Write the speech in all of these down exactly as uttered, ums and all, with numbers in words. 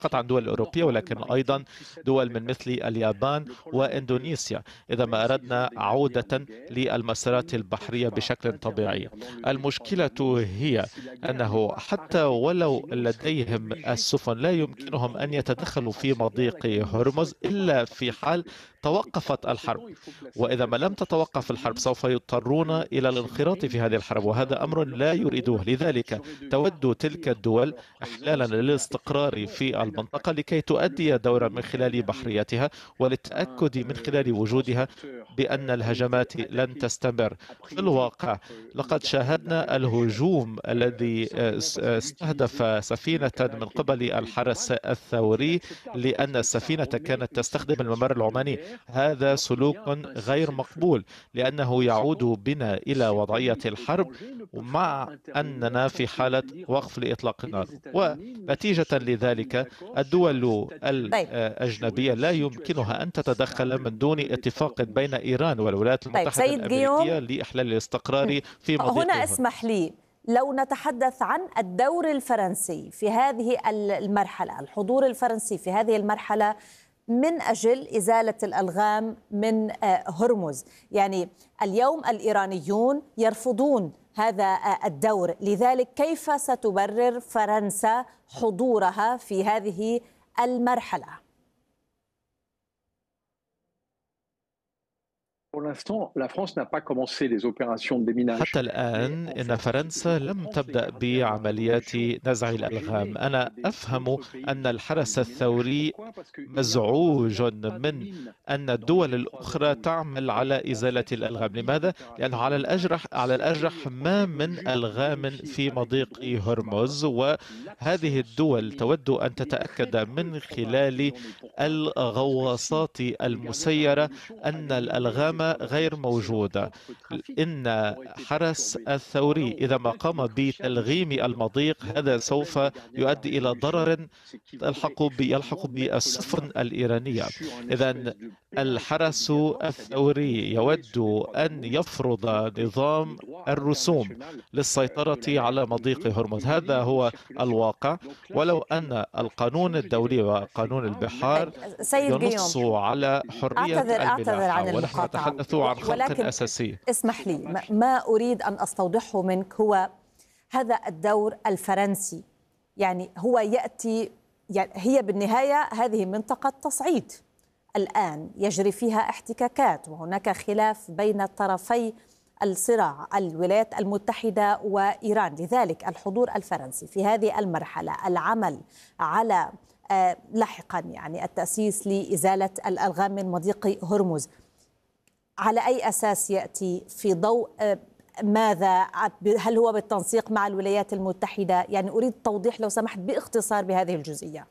فقط عن دول أوروبية ولكن أيضا دول من مثل اليابان وإندونيسيا إذا ما أردنا عودة للمسارات البحرية بشكل طبيعي. المشكلة هي أنه حتى ولو لديهم السفن لا يمكنهم أن يتدخلوا في مضيق هرمز إلا في حال توقفت الحرب، وإذا ما لم تتوقف الحرب سوف يضطرون إلى الانخراط في هذه الحرب، وهذا أمر لا يريدوه. لذلك تود تلك الدول إحلالا للاستقرار في المنطقة لكي تؤدي دورا من خلال بحريتها وللتأكد من خلال وجودها بأن الهجمات لن تستمر. في الواقع لقد شاهدنا الهجوم الذي استهدف سفينة من قبل الحرس الثوري لأن السفينة كانت تستخدم الممر العماني. هذا سلوك غير مقبول لأنه يعود بنا إلى وضعية الحرب مع أننا في حالة وقف لإطلاق النار. ونتيجة لذلك الدول الأجنبية لا يمكنها أن تتدخل من دون اتفاق بين إيران والولايات المتحدة طيب الأمريكية لإحلال الاستقرار في مضيق هنا هرمز. اسمح لي لو نتحدث عن الدور الفرنسي في هذه المرحلة، الحضور الفرنسي في هذه المرحلة من أجل إزالة الألغام من هرمز. يعني اليوم الإيرانيون يرفضون هذا الدور، لذلك كيف ستبرر فرنسا حضورها في هذه المرحلة؟ حتى الآن إن فرنسا لم تبدأ بعمليات نزع الألغام. أنا أفهم أن الحرس الثوري مزعوج من أن الدول الأخرى تعمل على إزالة الألغام. لماذا؟ لأنه على الأجرح على الأجرح ما من ألغام في مضيق هرمز، وهذه الدول تود أن تتأكد من خلال الغواصات المسيرة أن الألغام غير موجودة. إن حرس الثوري إذا ما قام بتلغيم المضيق هذا سوف يؤدي إلى ضرر يلحق يلحق بالسفن الإيرانية. إذا الحرس الثوري يود أن يفرض نظام الرسوم للسيطرة على مضيق هرمز. هذا هو الواقع، ولو أن القانون الدولي وقانون البحار ينص على حرية الملاحة ونحن نتحدث عن خلق أساسي. اسمح لي، ما أريد أن أستوضحه منك هو هذا الدور الفرنسي. يعني هو يأتي، يعني هي بالنهاية هذه منطقة تصعيد الآن يجري فيها احتكاكات وهناك خلاف بين طرفي الصراع الولايات المتحدة وإيران. لذلك الحضور الفرنسي في هذه المرحلة، العمل على لاحقا يعني التأسيس لإزالة الألغام من مضيق هرمز، على أي أساس يأتي؟ في ضوء ماذا؟ هل هو بالتنسيق مع الولايات المتحدة؟ يعني أريد توضيح لو سمحت باختصار بهذه الجزئية.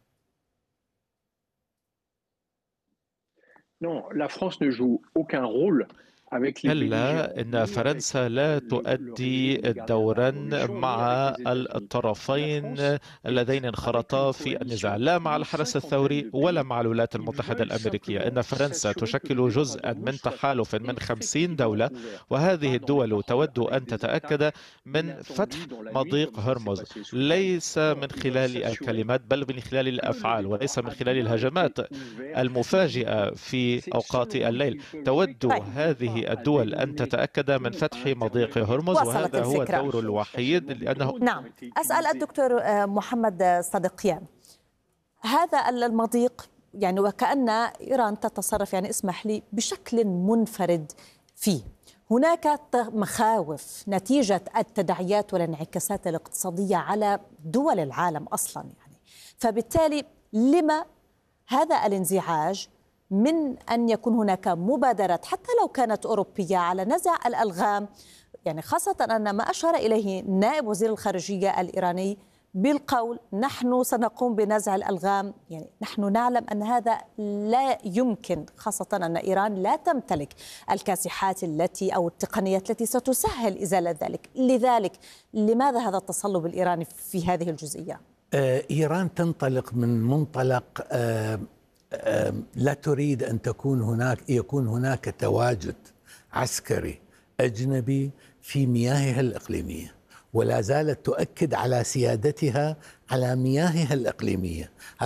Non, la France ne joue aucun rôle. كلا إن فرنسا لا تؤدي دورا مع الطرفين اللذين انخرطا في النزاع، لا مع الحرس الثوري ولا مع الولايات المتحدة الأمريكية. إن فرنسا تشكل جزءا من تحالف من خمسين دولة، وهذه الدول تود أن تتأكد من فتح مضيق هرمز ليس من خلال الكلمات بل من خلال الأفعال وليس من خلال الهجمات المفاجئة في أوقات الليل. تود هذه الدول أن تتأكد من فتح مضيق هرمز، وهذا هو الدور الوحيد. لأنه نعم. أسأل الدكتور محمد صديقيان، هذا المضيق يعني وكأن إيران تتصرف، يعني اسمح لي، بشكل منفرد فيه. هناك مخاوف نتيجة التداعيات والانعكاسات الاقتصادية على دول العالم أصلا، يعني فبالتالي لما هذا الانزعاج من أن يكون هناك مبادرات حتى لو كانت أوروبية على نزع الألغام؟ يعني خاصة أن ما أشار إليه نائب وزير الخارجية الإيراني بالقول نحن سنقوم بنزع الألغام، يعني نحن نعلم أن هذا لا يمكن، خاصة أن إيران لا تمتلك الكاسحات التي أو التقنيات التي ستسهل إزالة ذلك. لذلك لماذا هذا التصلب الإيراني في هذه الجزئية؟ إيران تنطلق من منطلق لا تريد أن تكون هناك يكون هناك تواجد عسكري أجنبي في مياهها الإقليمية، ولا زالت تؤكد على سيادتها على مياهها الإقليمية.